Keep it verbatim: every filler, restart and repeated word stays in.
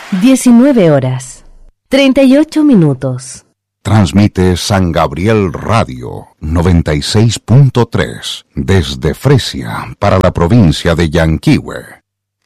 diecinueve horas, treinta y ocho minutos. Transmite San Gabriel Radio noventa y seis punto tres desde Fresia para la provincia de Yanquihue.